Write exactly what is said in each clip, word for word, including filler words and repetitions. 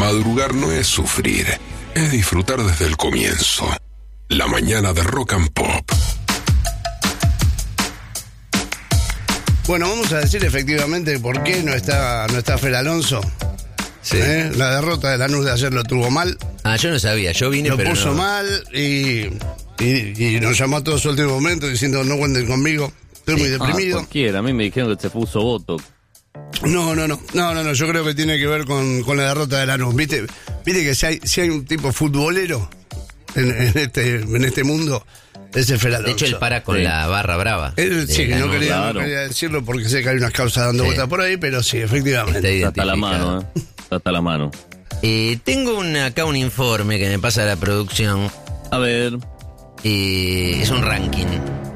Madrugar no es sufrir, es disfrutar desde el comienzo. La mañana de Rock and Pop. Bueno, vamos a decir efectivamente por qué no está, no está Fer Alonso. Sí. ¿Eh? La derrota de Lanús de ayer lo tuvo mal. Ah, yo no sabía, yo vine Lo pero puso no. mal y, y, y nos llamó a todos su último momento diciendo no cuenten conmigo. Estoy muy deprimido. Ah, cualquiera, a mí me dijeron que se puso voto. No, no, no, no, no, no, yo creo que tiene que ver con, con la derrota de Lanús. Viste, viste que si hay, si hay un tipo futbolero en, en este, en este mundo, ese es Fer Alonso. De hecho, él para con sí. la barra brava. Él, sí, no quería, claro. no quería decirlo porque sé que hay unas causas dando Sí. vueltas por ahí, pero sí, efectivamente. Está Está hasta la identificado. mano, ¿eh? Está hasta la mano. Eh, tengo un, acá un informe que me pasa la producción. A ver. Eh, es un ranking.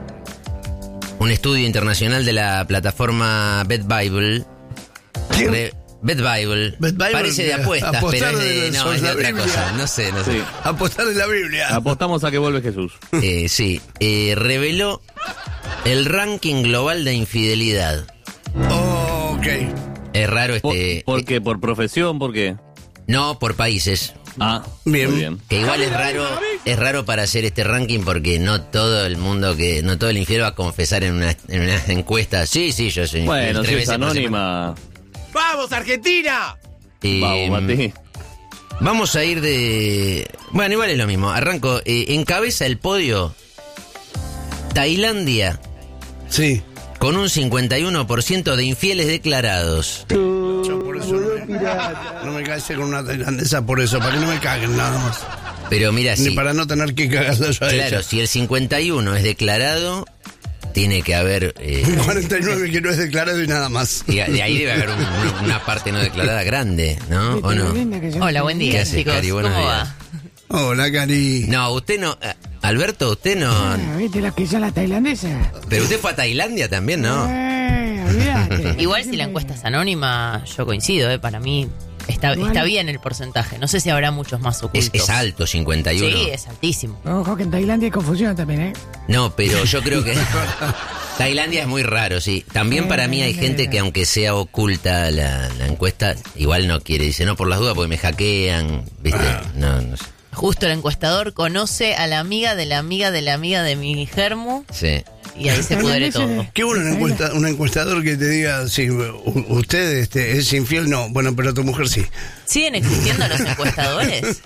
Un estudio internacional de la plataforma BetBible. ¿Quién? Re- BetBible. BetBible, Parece de apuestas, apostar pero es de, de- no, sobre es de la otra Biblia. cosa. No sé, no sé. Sí. Apostar en la Biblia. Apostamos a que vuelve Jesús. Eh, sí, eh, reveló el ranking global de infidelidad. Oh, ok. Es raro ¿Por, este... ¿por qué? ¿Por profesión? ¿Por qué? No, por países. Ah, Bien. muy bien. Que igual es raro, es raro para hacer este ranking porque no todo el mundo que, no todo el infiel va a confesar en una, en una encuesta. Sí, sí, yo soy infiel Bueno, tres si es veces por semana. anónima. ¡Vamos, Argentina! Eh, Vamos, Mati. Vamos a ir de... Bueno, igual es lo mismo. Arranco. Eh, encabeza el podio Tailandia Sí. con un cincuenta y uno por ciento de infieles declarados. Yo por eso no me, no me case con una tailandesa por eso, para que no me caguen nada más. Pero mira, Ni si, para no tener que cagarla yo a claro, ella. si el cincuenta y uno es declarado, tiene que haber... eh, cuarenta y nueve que no es declarado y nada más. y de ahí debe haber un- un- una parte no declarada grande, ¿no? ¿O no? Hola, buen día, ¿Qué haces, chicos. Cari? Buenos ¿Cómo días. va? Hola, Cari. No, usted no... eh, Alberto, usted no... Ah, ¿viste la que ya la tailandesa? Pero usted fue a Tailandia también, ¿no? Eh, olvidate. Igual si la encuesta es anónima, yo coincido, ¿eh? Para mí está, Igual. está bien el porcentaje. No sé si habrá muchos más Es, ocultos. es alto, cincuenta y uno. Sí, es altísimo. Ojo que en Tailandia hay confusión también, ¿eh? No, pero yo creo que... Tailandia es muy raro, sí. También para mí hay gente que aunque sea oculta la, la encuesta, igual no quiere. Dice, no, por las dudas, porque me hackean, ¿viste? No, no sé. Justo el encuestador conoce a la amiga de la amiga de la amiga de mi germu Sí. y ahí se pudre todo. Qué bueno un, encuesta, un encuestador que te diga, si u- usted este, es infiel, no. Bueno, pero tu mujer sí. ¿Siguen existiendo los encuestadores?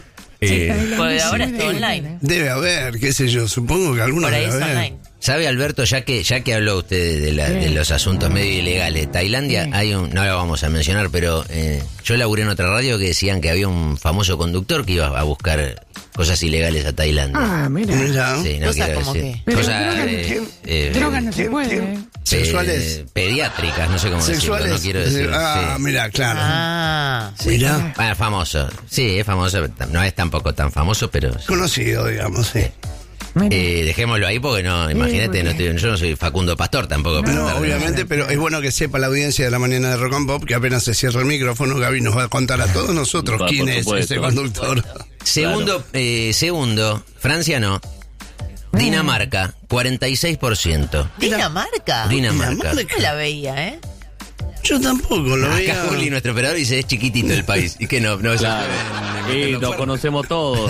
Eh, Porque ahora sí, es todo sí. online. Debe haber, qué sé yo, supongo que algunos Por ahí debe es haber. online. ¿Sabe, Alberto, ya que ya que habló usted de, la- de los asuntos medio ilegales, Tailandia, Sí. hay un, no lo vamos a mencionar, pero eh, yo laburé en otra radio que decían que había un famoso conductor que iba a buscar cosas ilegales a Tailandia. Ah, mira. Mira, Sí, no Cosas quiero como decir. qué. Pero Cosas drogas, eh, eh, Drogas no se ¿quién- puede, quién? ¿eh? pe- Sexuales. pediátricas, no sé cómo Sexuales. decirlo, no quiero decir. Ah, sí. mira, claro. Ah, Mira, Ah, famoso. Sí, es famoso. No es tampoco tan famoso, pero... conocido, digamos, sí. Mira. Eh, dejémoslo ahí porque no, imagínate, no estoy- yo no soy Facundo Pastor tampoco. para No, estar- obviamente, pero es bueno que sepa la audiencia de la mañana de Rock and Pop que apenas se cierra el micrófono, Gaby nos va a contar a todos nosotros Por quién es supuesto. ese conductor. Segundo, eh, segundo, Francia no. Dinamarca, cuarenta y seis por ciento. Dinamarca. Dinamarca. No la veía, ¿eh? Yo tampoco lo veía. Acá Juli, nuestro operador, dice es chiquitito el país. Y que no, no es Claro. Y lo conocemos todos.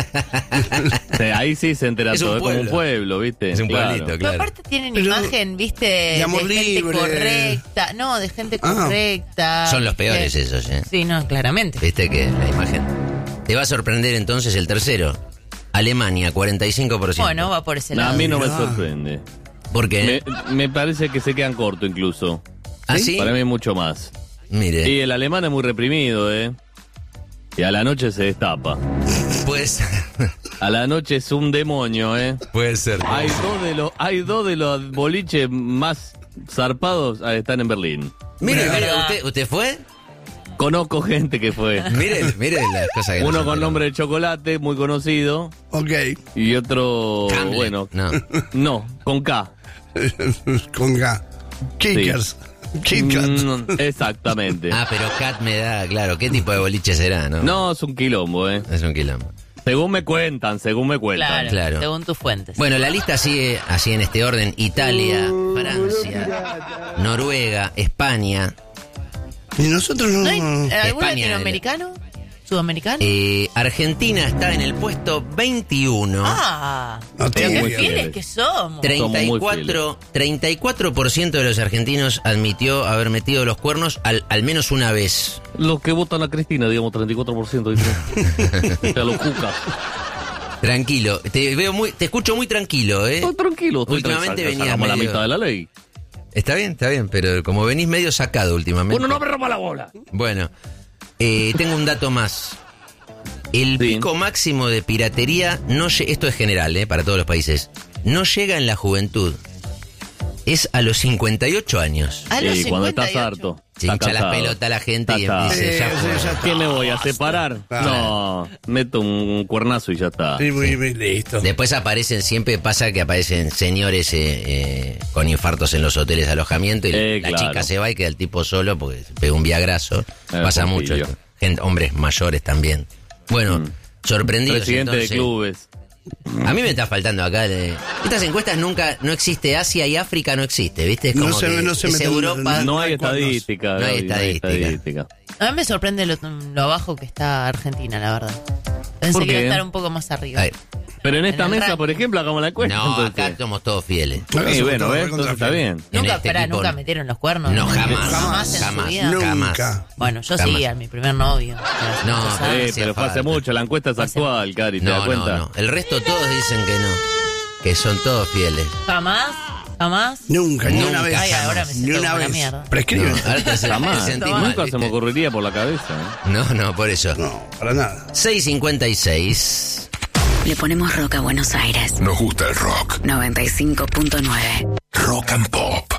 Sí, ahí sí se entera Es un todo. Es como un pueblo. pueblo, ¿viste? Es un Claro. pueblito, Pero claro. aparte tienen Pero- imagen, viste, de de, amor gente libre. correcta. No, de gente Ah. correcta. Son los peores Eh, esos, ¿eh? Sí, no, claramente. Viste que la imagen. Te va a sorprender entonces el tercero. Alemania, cuarenta y cinco por ciento. Bueno, va por ese No, lado. a mí no me Mirá. sorprende. ¿Por qué? Me, me parece que se quedan cortos incluso. ¿Ah, sí? Para mí mucho más. Mire, Y el alemán es muy reprimido, ¿eh? Y a la noche se destapa. pues... A la noche es un demonio, ¿eh? Puede ser. Hay dos de los, hay dos de los boliches más zarpados ah, están en Berlín. Mire, Mira. mire, ¿usted, ¿usted fue? Conozco gente que fue. Mire, mire las cosas que nos Uno con enteramos. nombre de chocolate, muy conocido, Ok, y otro, Hamlet. bueno, No. no, con K. con K. Kickers. Kit Kat. Mm, exactamente. Ah, pero Cat me da, claro, ¿qué tipo de boliche será, no? No, es un quilombo, ¿eh? Es un quilombo. Según me cuentan, según me cuentan. Claro, Claro. según tus fuentes. Bueno, la lista sigue así en este orden. Italia, Francia, Noruega, España. Y nosotros no. ¿No hay algún España, latinoamericano? ¿Sudamericano? Eh, Argentina está en el puesto veintiuno. Ah, No pero tiene qué que fieles ver. que somos. treinta y muy cuatro, treinta y cuatro por ciento de los argentinos admitió haber metido los cuernos al, al menos una vez. Los que votan a Cristina, digamos, treinta y cuatro por ciento, dice. O sea, los cucas. Tranquilo, te veo muy, te escucho muy tranquilo, ¿eh? Estoy tranquilo. Estoy Últimamente tranquilo, venías sacamos la medio- mitad de la ley. Está bien, está bien, pero como venís medio sacado últimamente. Bueno, no me rompa la bola. Bueno, eh, tengo un dato más. El Sí. pico máximo de piratería, no lle- esto es general, eh, para todos los países, no llega en la juventud. Es a los cincuenta y ocho años. A los Sí, cuando estás cincuenta y ocho. harto. Se Está hincha la cansado. pelota a la gente y Está dice, Sí, ya sí, fue. ya está. ¿Qué me voy a separar? Claro. No, meto un cuernazo y ya está. Sí, muy bien, listo. Después aparecen, siempre pasa que aparecen señores eh, eh, con infartos en los hoteles de alojamiento y Eh, la claro. chica se va y queda el tipo solo porque se pega un viagrazo. Eh, pasa Pompilio. mucho esto. Gente, hombres mayores también. Bueno, Mm. sorprendidos Presidente entonces. de clubes. A mí me está faltando acá. eh, Estas encuestas nunca, no existe Asia y África no existe, ¿viste? Es No como se- que no se es meten- Europa. No hay hay cuernos. estadística. No hay Gaby, estadística. A mí me sorprende lo, lo abajo que está Argentina, la verdad. Pensé ¿Por que iba a qué? estar un poco más arriba. Ay, Pero en esta En el mesa, ranking. por ejemplo, hagamos la encuesta. no, entonces. acá somos todos fieles. Acá Sí, somos bueno, todos ¿ves? recontra Entonces está fieles. bien. En Nunca, este esperá, tipo- nunca metieron los cuernos. No, jamás. Jamás en Jamás. su vida. Nunca. Jamás. Bueno, yo Jamás. sí, a mi primer novio. No, Muchos sí, Sí, años. hacía pero fue hace falta. mucho. La encuesta es Hace actual, Cari, ¿te das No, no, cuenta? no. El resto todos dicen que no. Que son todos fieles. Jamás, jamás. Nunca, ni Nunca, una vez. Ay, ahora me Ni siento una como una vez. mierda. Prescribe. No, ahora te hace- Jamás. te sentís No, mal, Nunca se ¿viste? me ocurriría por la cabeza. ¿eh? No, no, por eso. No, para nada. seis cincuenta y seis. Le ponemos rock a Buenos Aires. Nos gusta el rock. noventa y cinco punto nueve. Rock and Pop.